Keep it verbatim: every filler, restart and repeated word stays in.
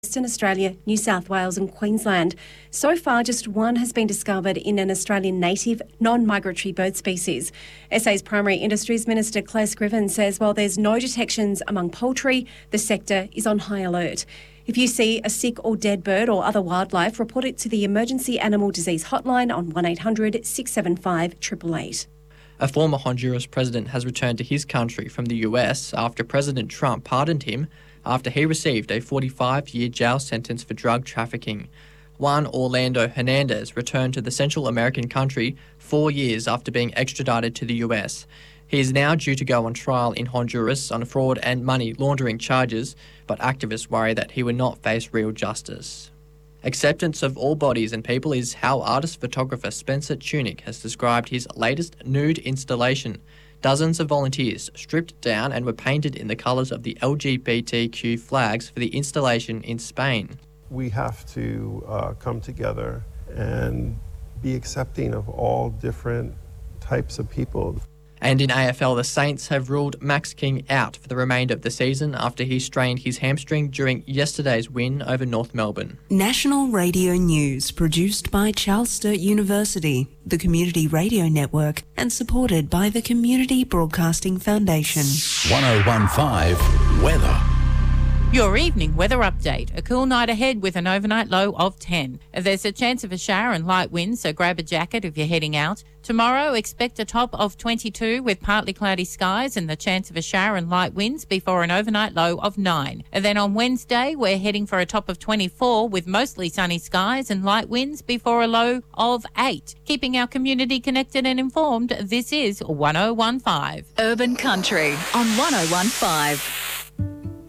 Western Australia, New South Wales and Queensland. So far, just one has been discovered in an Australian native non-migratory bird species. S A's Primary Industries Minister Claire Scriven says while there's no detections among poultry, the sector is on high alert. If you see a sick or dead bird or other wildlife, report it to the Emergency Animal Disease Hotline on one eight hundred six seven five eight eight eight. A former Honduras president has returned to his country from the U S after President Trump pardoned him after he received a forty-five-year jail sentence for drug trafficking. Juan Orlando Hernandez returned to the Central American country four years after being extradited to the U S. He is now due to go on trial in Honduras on fraud and money laundering charges, but activists worry that he will not face real justice. Acceptance of all bodies and people is how artist-photographer Spencer Tunick has described his latest nude installation. Dozens of volunteers stripped down and were painted in the colours of the L G B T Q flags for the installation in Spain. We have to uh, come together and be accepting of all different types of people. And in A F L, the Saints have ruled Max King out for the remainder of the season after he strained his hamstring during yesterday's win over North Melbourne. National Radio News, produced by Charles Sturt University, the Community Radio Network, and supported by the Community Broadcasting Foundation. one oh one point five Weather. Your evening weather update. A cool night ahead with an overnight low of ten. There's a chance of a shower and light winds, so grab a jacket if you're heading out. Tomorrow, expect a top of twenty-two with partly cloudy skies and the chance of a shower and light winds before an overnight low of nine. And then on Wednesday, we're heading for a top of twenty-four with mostly sunny skies and light winds before a low of eight. Keeping our community connected and informed, this is one oh one point five. Urban Country on one oh one point five.